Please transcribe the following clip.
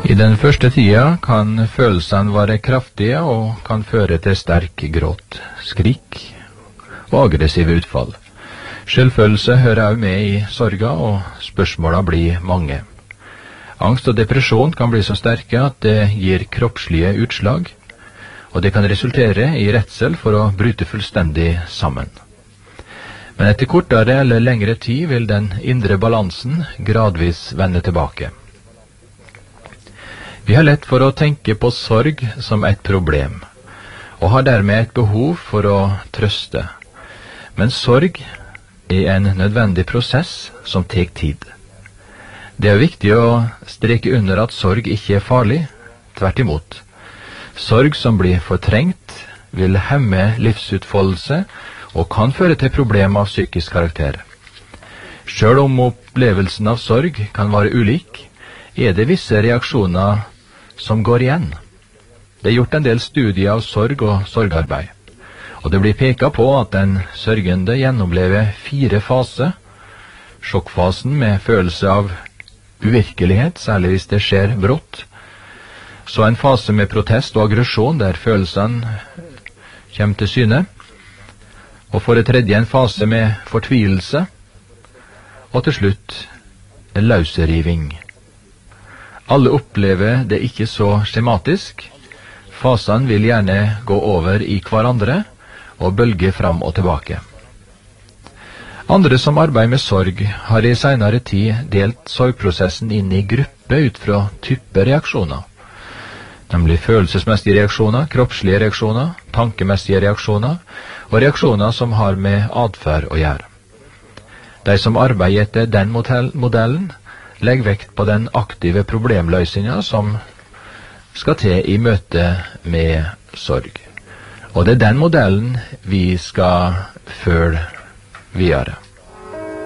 I den første tida kan følelsene være kraftige og kan føre til sterk gråt, skrik og aggressive utfall. Selvfølelse hører også med i sorga, og spørsmåla blir mange. Angst og depresjon kan bli så sterke at det gir kroppslige utslag, og det kan resultere i redsel for å bryte fullstendig sammen. Men etter kortere eller lengre tid vil den indre balansen gradvis vende tilbake. Vi har lett for å tenke på sorg som et problem, og har dermed et behov for å trøste. Men sorg er en nødvendig prosess som tar tid. Det er viktig å streke under at sorg ikke er farlig, tvert imot. Sorg som blir fortrengt vil hemme livsutfoldelse og kan føre til problemer av psykisk karakter. Selv om opplevelsen av sorg kan være ulik, er det visse reaksjoner som går igjen. Det er gjort en del studier av sorg og sorgarbeid, og det blir pekt på at den sørgende gjennomlever 4 faser. Sjokkfasen med følelse av uvirkelighet, særlig hvis det skjer brått. Så en fase med protest og aggresjon, der følelsene kommer til syne. Og for det tredje en fase med fortvilelse. Og til slutt en løsriving. Alle opplever det ikke så skjematisk. Fasene vil gjerne gå over i hverandre og bølge fram og tilbake. Andre som arbeider med sorg, har i senere tid delt sorgprosessen inn i grupper ut fra type reaksjoner, nemlig følelsesmessige reaksjoner, kroppslige reaksjoner, tankemessige reaksjoner og reaksjoner som har med atferd å gjøre. De som arbeider etter den modellen, legger vekt på den aktive problemløsninga som skal til i møte med sorg. Og det er den modellen vi skal følge videre.